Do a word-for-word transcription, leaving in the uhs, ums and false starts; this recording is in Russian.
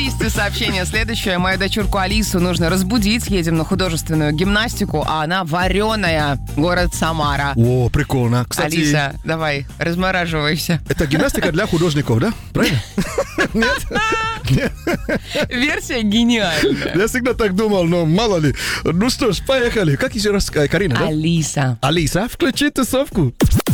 Листе сообщение следующее. Мою дочурку Алису нужно разбудить. Едем на художественную гимнастику, а она вареная. Город Самара. О, прикольно. Кстати, Алиса, давай, размораживайся. это гимнастика для художников, да? Правильно? Нет? Нет? Версия гениальная. Я всегда так думал, но мало ли. Ну что ж, поехали. Как еще раз, Карина, да? Алиса. Алиса, включи тусовку.